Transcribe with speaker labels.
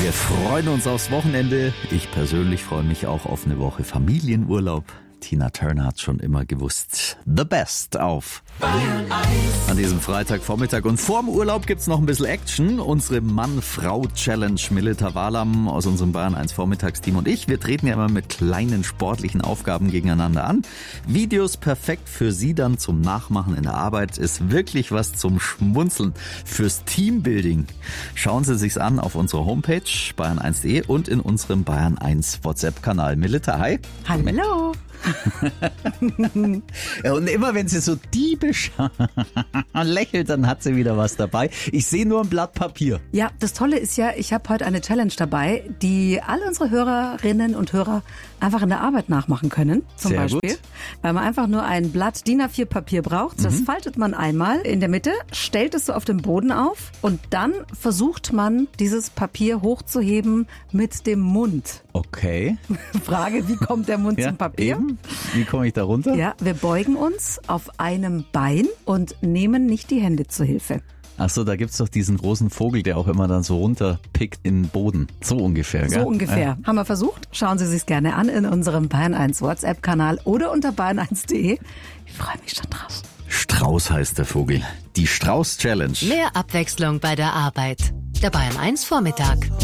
Speaker 1: Wir freuen uns aufs Wochenende. Ich persönlich freue mich auch auf eine Woche Familienurlaub. Tina Turner hat schon immer gewusst. The Best auf Bayern 1. An diesem Freitagvormittag. Und vorm Urlaub gibt's noch ein bisschen Action. Unsere Mann-Frau-Challenge. Milita Walam aus unserem Bayern 1 Vormittagsteam und ich. Wir treten ja immer mit kleinen sportlichen Aufgaben gegeneinander an. Videos perfekt für Sie dann zum Nachmachen in der Arbeit. Ist wirklich was zum Schmunzeln. Fürs Teambuilding. Schauen Sie sich's an auf unserer Homepage bayern1.de und in unserem Bayern 1 WhatsApp-Kanal. Milita, hi.
Speaker 2: Hallo.
Speaker 1: Ja, und immer wenn sie so diebisch lächelt, dann hat sie wieder was dabei. Ich sehe nur ein Blatt Papier.
Speaker 2: Ja, das Tolle ist ja, ich habe heute eine Challenge dabei, die alle unsere Hörerinnen und Hörer einfach in der Arbeit nachmachen können. Zum
Speaker 1: Sehr
Speaker 2: Beispiel,
Speaker 1: gut.
Speaker 2: Weil man einfach nur ein Blatt DIN A4 Papier braucht. Das faltet man einmal in der Mitte, stellt es so auf den Boden auf und dann versucht man, dieses Papier hochzuheben mit dem Mund.
Speaker 1: Okay.
Speaker 2: Frage, wie kommt der Mund zum Papier?
Speaker 1: Eben. Wie komme ich da runter?
Speaker 2: Ja, wir beugen uns auf einem Bein und nehmen nicht die Hände zur Hilfe.
Speaker 1: Ach so, da gibt's doch diesen großen Vogel, der auch immer dann so runterpickt in den Boden. So ungefähr, gell?
Speaker 2: So ungefähr. Ja. Haben wir versucht. Schauen Sie sich's gerne an in unserem Bayern 1 WhatsApp-Kanal oder unter bayern1.de. Ich freue mich schon drauf.
Speaker 1: Strauß heißt der Vogel. Die Strauß-Challenge.
Speaker 3: Mehr Abwechslung bei der Arbeit. Der Bayern 1 Vormittag.